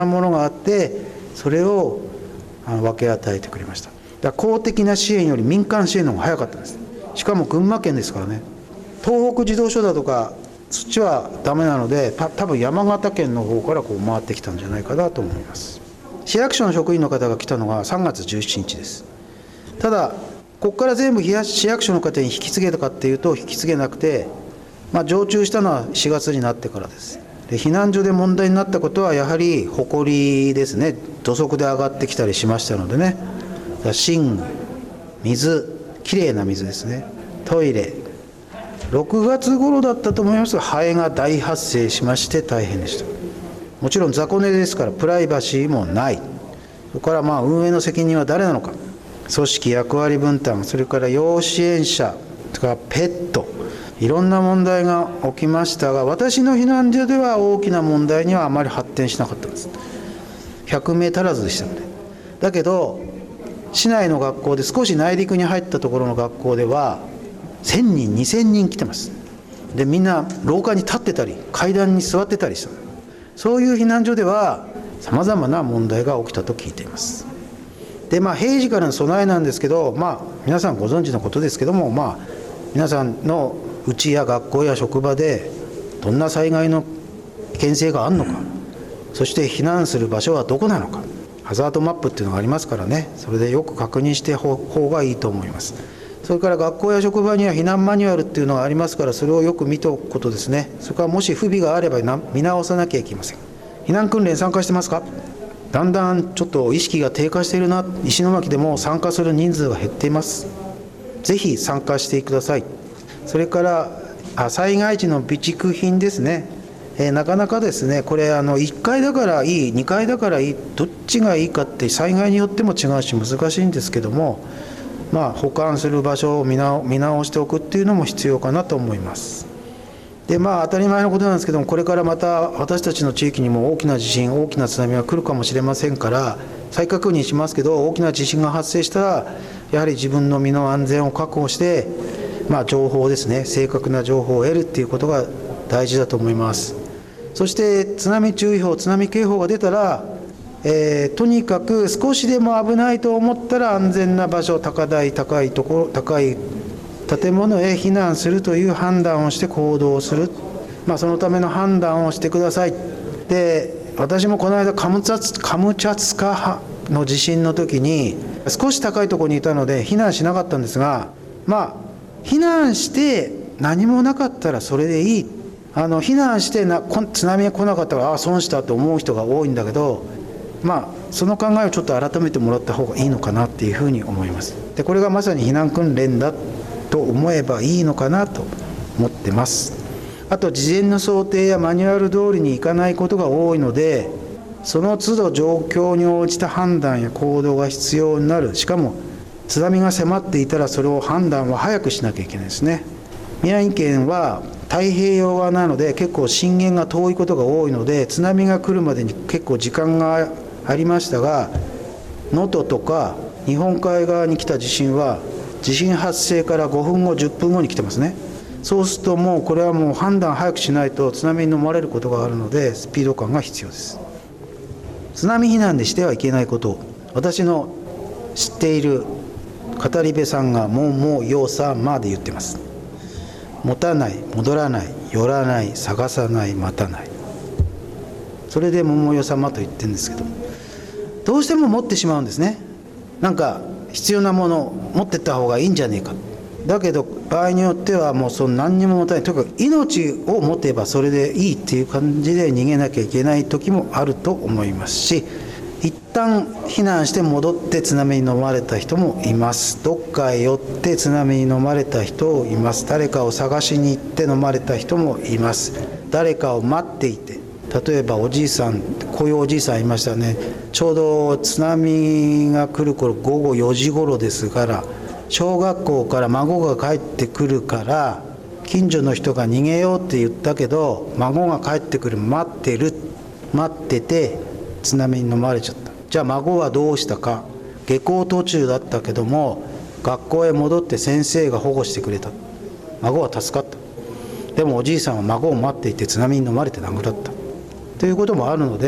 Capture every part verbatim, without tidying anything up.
ものがあって、それを分け与えてくれました。だから公的な支援より民間支援の方が早かったんです。しかも群馬県ですからね。東北自動車道とかそっちはダメなので、た多分山形県の方からこう回ってきたんじゃないかなと思います。市役所の職員の方が来たのがさんがつじゅうしちにちです。ただここから全部市役所の方に引き継げたかっていうと引き継げなくて、まあ、常駐したのはしがつになってからです。で避難所で問題になったことはやはり埃ですね。土足で上がってきたりしましたのでね。寝具、水、きれいな水ですね、トイレ、ろくがつ頃だったと思いますがハエが大発生しまして大変でした。もちろん雑魚寝ですからプライバシーもない。それからまあ運営の責任は誰なのか、組織役割分担、それから要支援者、それからペット、いろんな問題が起きましたが、私の避難所では大きな問題にはあまり発展しなかったんです。ひゃくめい足らずでしたので。だけど市内の学校で少し内陸に入ったところの学校ではせんにんにせんにん来てます。でみんな廊下に立ってたり階段に座ってたりした。そういう避難所ではさまざまな問題が起きたと聞いています。でまあ平時からの備えなんですけど、まあ皆さんご存知のことですけども、まあ皆さんの家や学校や職場でどんな災害の危険性があるのか、そして避難する場所はどこなのか、ハザードマップっていうのがありますからね、それでよく確認して方がいいと思います。それから学校や職場には避難マニュアルっていうのがありますから、それをよく見ておくことですね。それからもし不備があれば見直さなきゃいけません。避難訓練参加してますか？だんだんちょっと意識が低下しているな。石巻でも参加する人数が減っています。ぜひ参加してください。それから災害時の備蓄品ですね。えー、なかなかですね、これあのいっかいだからいい、にかいだからいい、どっちがいいかって災害によっても違うし難しいんですけども、まあ、保管する場所を見直、見直しておくっていうのも必要かなと思います。でまあ当たり前のことなんですけども、これからまた私たちの地域にも大きな地震、大きな津波が来るかもしれませんから、再確認しますけど、大きな地震が発生したらやはり自分の身の安全を確保して、まあ、情報ですね、正確な情報を得るっていうことが大事だと思います。そして津波注意報、津波警報が出たら、えー、とにかく少しでも危ないと思ったら安全な場所、高台、高いところ、高い建物へ避難するという判断をして行動する、まあ、そのための判断をしてください。で私もこの間カムチャツカムチャツカの地震の時に少し高いところにいたので避難しなかったんですが、まあ避難して何もなかったらそれでいい。あの避難してな津波が来なかったらああ損したと思う人が多いんだけど、まあその考えをちょっと改めてもらった方がいいのかなっていうふうに思います。でこれがまさに避難訓練だと思えばいいのかなと思ってます。あと事前の想定やマニュアル通りにいかないことが多いので、その都度状況に応じた判断や行動が必要になる。しかも津波が迫っていたらそれを判断は早くしなきゃいけないですね。宮城県は太平洋側なので結構震源が遠いことが多いので、津波が来るまでに結構時間がありましたが、能登とか日本海側に来た地震は地震発生からごふんごじゅっぷんごに来てますね。そうするともうこれはもう判断早くしないと津波に飲まれることがあるので、スピード感が必要です。津波避難でしてはいけないこと、私の知っている語り部さんがもうもうようさまで言ってます。持たない、戻らない、寄らない、探さない、待たない。それで桃代様と言ってるんですけど、どうしても持ってしまうんですね。なんか必要なもの持ってった方がいいんじゃねえか。だけど場合によってはもうその何にも持たない、とにかく命を持てばそれでいいっていう感じで逃げなきゃいけない時もあると思いますし、一旦避難して戻って津波に飲まれた人もいます。どっかへ寄って津波に飲まれた人もいます。誰かを探しに行って飲まれた人もいます。誰かを待っていて、例えばおじいさん、こういうおじいさんいましたね。ちょうど津波が来る頃ごごよじ頃ですから、小学校から孫が帰ってくるから近所の人が逃げようって言ったけど、孫が帰ってくる待ってる待ってて津波に飲まれちゃった。じゃあ孫はどうしたか。下校途中だったけども学校へ戻って先生が保護してくれた。孫は助かった。でもおじいさんは孫を待っていて津波に飲まれて亡くなったということもあるので、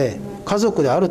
家族である